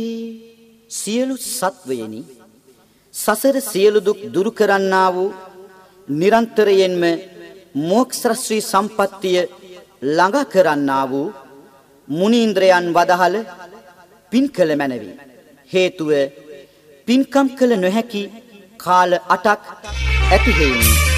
සියලු සත්වයනි සසර සියලු දුක් දුරු කරන්නා වූ නිරන්තරයෙන්ම මොක්ෂ ශ්‍රී සම්පත්තිය ළඟ කරන්නා වූ මුනීන්ද්‍රයන් වදහල පින් කළ මැනවි. හේතුව පින්කම් කළ නොහැකි කාල 8ක් ඇති හේයිනි.